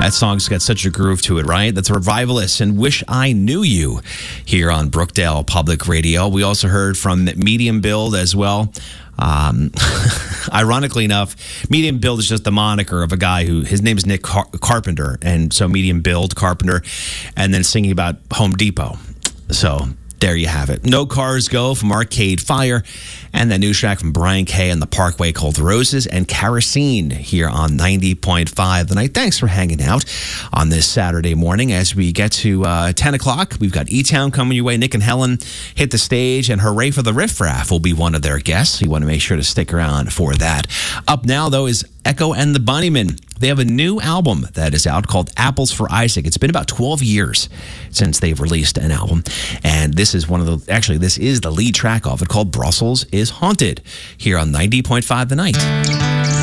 That song's got such a groove to it, right? That's Revivalists and Wish I Knew You here on Brookdale Public Radio. We also heard from Medium Build as well. Ironically enough, Medium Build is just the moniker of a guy who, his name is Nick Carpenter. And so Medium Build, Carpenter, and then singing about Home Depot. So there you have it. No Cars Go from Arcade Fire, and that new track from Brian Kay and the Parkway called Roses and Kerosene here on 90.5 The Night. Thanks for hanging out on this Saturday morning. As we get to 10 o'clock, we've got E-Town coming your way. Nick and Helen hit the stage, and Hooray for the Riff Raff will be one of their guests. You want to make sure to stick around for that. Up now, though, is Echo and the Bunnymen. They have a new album that is out called Apples for Isaac. It's been about 12 years since they've released an album. And this is this is the lead track of it, called Brussels is Haunted, here on 90.5 The Night.